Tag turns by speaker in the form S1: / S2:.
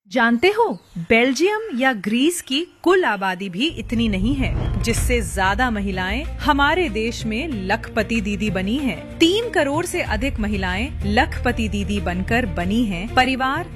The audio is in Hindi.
S1: जानते हो, बेल्जियम या ग्रीस की कुल आबादी भी इतनी नहीं है, जिससे ज्यादा महिलाएं हमारे देश में लखपति दीदी बनी हैं। 3 करोड़ से अधिक महिलाएं लखपति दीदी बनकर बनी हैं। परिवार